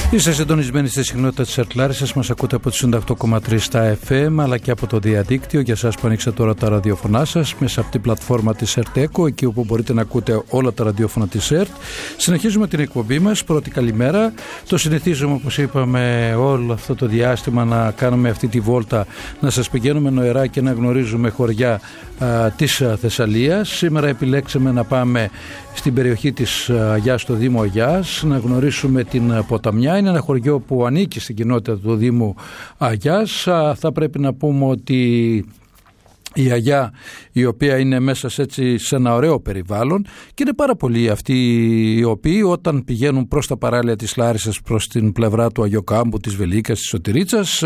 Είστε συντονισμένοι στη συχνότητα της ΕΡΤ Λάρισσας, μας ακούτε από τις 98,3 στα FM αλλά και από το διαδίκτυο. Για εσάς που ανοίξατε τώρα τα ραδιοφωνά σας μέσα από την πλατφόρμα της ΕΡΤ ΕΚΟ, εκεί όπου μπορείτε να ακούτε όλα τα ραδιόφωνα της ΕΡΤ. Συνεχίζουμε την εκπομπή μας. Πρώτη καλημέρα. Το συνηθίζουμε, όπως είπαμε, όλο αυτό το διάστημα να κάνουμε αυτή τη βόλτα, να σας πηγαίνουμε νοερά και να γνωρίζουμε χωριά της Θεσσαλίας. Σήμερα επιλέξαμε να πάμε στην περιοχή της Αγιάς, στο Δήμο Αγιάς, να γνωρίσουμε την Ποταμιά. Είναι ένα χωριό που ανήκει στην κοινότητα του Δήμου Αγιάς. Θα πρέπει να πούμε ότι η Αγιά, η οποία είναι μέσα σε ένα ωραίο περιβάλλον, και είναι πάρα πολλοί αυτοί οι οποίοι όταν πηγαίνουν προς τα παράλια της Λάρισσας, προς την πλευρά του Αγιοκάμπου, της Βελίκας, της Σωτηρίτσας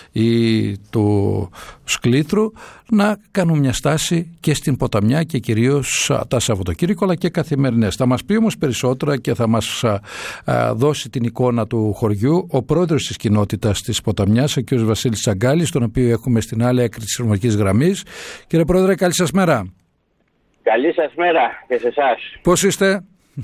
ή του Σκλήθρου, να κάνουν μια στάση και στην Ποταμιά και κυρίως τα Σαββατοκύριακα αλλά και καθημερινές. Θα μας πει όμως περισσότερα και θα μας δώσει την εικόνα του χωριού ο πρόεδρος της κοινότητας της Ποταμιάς, ο κ. Βασίλης Τσαγκάλης, τον οποίο έχουμε στην άλλη άκρη της τηλεφωνικής γραμμής. Κύριε Πρόεδρε, καλή σας μέρα. Καλή σας μέρα και σε εσάς. Πώς είστε?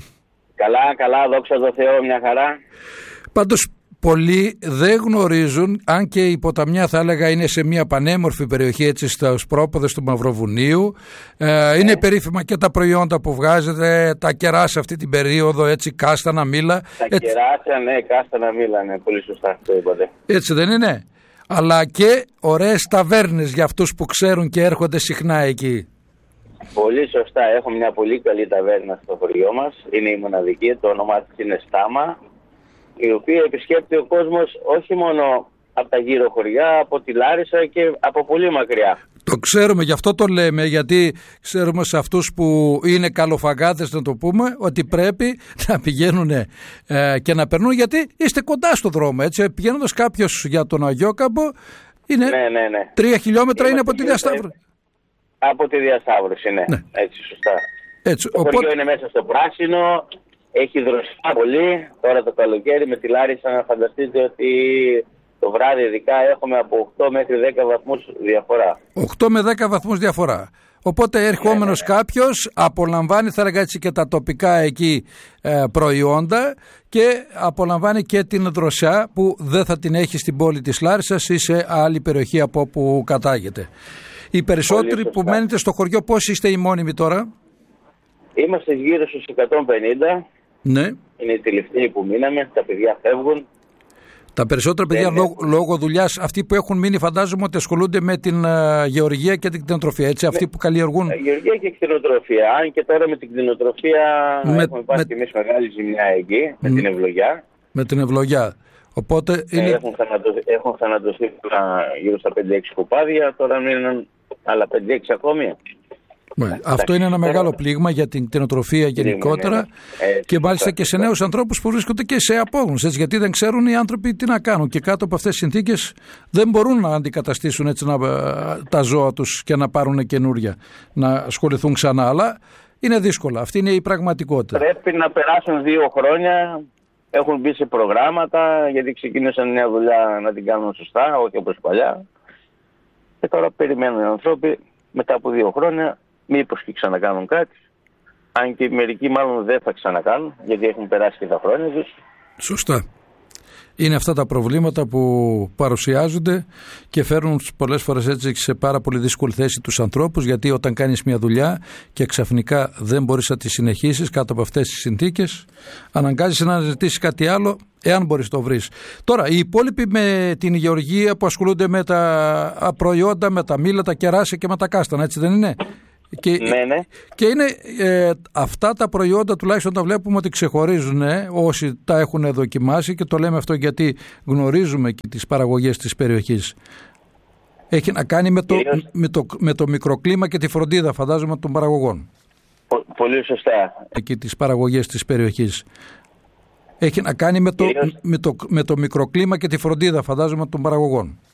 Καλά, δόξα τω Θεώ, μια χαρά. Πάντως πολλοί δεν γνωρίζουν, αν και η Ποταμιά θα έλεγα είναι σε μια πανέμορφη περιοχή, έτσι στους πρόποδες του Μαυροβουνίου. Είναι περίφημα και τα προϊόντα που βγάζετε, τα κεράσια αυτή την περίοδο, έτσι, κάστανα, μήλα. Κεράσια, ναι, κάστανα, μήλα, ναι, πολύ σωστά το είπατε. Έτσι δεν είναι? Αλλά και ωραίες ταβέρνες για αυτούς που ξέρουν και έρχονται συχνά εκεί. Πολύ σωστά, έχω μια πολύ καλή ταβέρνα στο χωριό μας, είναι η μοναδική, το όνομά της είναι Στάμα, η οποία επισκέπτει ο κόσμος όχι μόνο από τα γύρω χωριά, από τη Λάρισα και από πολύ μακριά. Το ξέρουμε, γι' αυτό το λέμε, γιατί ξέρουμε σε αυτούς που είναι καλοφαγάδες, να το πούμε, ότι πρέπει να πηγαίνουν και να περνούν, γιατί είστε κοντά στο δρόμο, έτσι, πηγαίνοντας κάποιος για τον Αγιόκαμπο, είναι ναι. 3 χιλιόμετρα είναι από τη Διασταύρωση. Από τη Διασταύρωση, ναι. Έτσι, σωστά. Έτσι, το χωριό είναι μέσα στο πράσινο, έχει δροσιά πολύ, τώρα το καλοκαίρι με τη Λάρισα να φανταστείτε ότι το βράδυ ειδικά έχουμε από 8 μέχρι 10 βαθμούς διαφορά. 8 με 10 βαθμούς διαφορά. Οπότε ερχόμενος κάποιος απολαμβάνει, θα έλεγα έτσι, και τα τοπικά εκεί προϊόντα και απολαμβάνει και την δροσιά που δεν θα την έχει στην πόλη της Λάρισσας ή σε άλλη περιοχή από όπου κατάγεται. Οι περισσότεροι που μένετε στο χωριό, πώς είστε οι μόνιμοι τώρα? Είμαστε γύρω στους 150. Ναι. Είναι οι τελευταίοι που μείναμε, τα παιδιά φεύγουν. Τα περισσότερα παιδιά λόγω δουλειάς, αυτοί που έχουν μείνει, φαντάζομαι ότι ασχολούνται με την γεωργία και την κτηνοτροφία, έτσι, αυτοί που καλλιεργούν. Γεωργία και κτηνοτροφία. Αν και τώρα με την κτηνοτροφία έχουμε πάρει και εμείς μεγάλη ζημιά εκεί, με την ευλογιά. Με την ευλογιά. Οπότε έχουν θανατωθεί γύρω στα 5-6 κοπάδια, τώρα μείνουν άλλα 5-6 ακόμη. Αυτό είναι ένα μεγάλο πλήγμα για την κτηνοτροφία γενικότερα, ναι. Και μάλιστα και σε νέους ανθρώπους που βρίσκονται και σε απόγνωση, γιατί δεν ξέρουν οι άνθρωποι τι να κάνουν και κάτω από αυτές τις συνθήκες δεν μπορούν να αντικαταστήσουν έτσι τα ζώα τους και να πάρουν καινούρια, να ασχοληθούν ξανά, αλλά είναι δύσκολο. Αυτή είναι η πραγματικότητα. Πρέπει να περάσουν 2 χρόνια, έχουν μπει σε προγράμματα, γιατί ξεκίνησαν μια δουλειά να την κάνουν σωστά, όχι όπως παλιά, και τώρα περιμένουν οι άνθρωποι μετά από 2 χρόνια μήπως και ξανακάνουν κάτι. Αν και μερικοί μάλλον δεν θα ξανακάνουν, γιατί έχουν περάσει και τα χρόνια τους. Σωστά. Είναι αυτά τα προβλήματα που παρουσιάζονται και φέρνουν πολλές φορές έτσι σε πάρα πολύ δύσκολη θέση τους ανθρώπους, γιατί όταν κάνεις μια δουλειά και ξαφνικά δεν μπορείς να τη συνεχίσεις κάτω από αυτές τις συνθήκες, αναγκάζεσαι να αναζητήσεις κάτι άλλο, εάν μπορείς το βρεις. Τώρα, οι υπόλοιποι με την γεωργία που ασχολούνται με τα προϊόντα, με τα μήλα, τα κεράσια και με τα κάστανα, έτσι δεν είναι? Ναι. Και είναι αυτά τα προϊόντα, τουλάχιστον τα βλέπουμε ότι ξεχωρίζουν όσοι τα έχουν δοκιμάσει, και το λέμε αυτό γιατί γνωρίζουμε και τις παραγωγές της περιοχής. Έχει να κάνει με το μικροκλίμα και τη φροντίδα, φαντάζομαι, των παραγωγών. Πολύ σωστά. Και τις παραγωγές της περιοχής. Έχει να κάνει με το μικροκλίμα και τη φροντίδα, φαντάζομαι, των παραγωγών.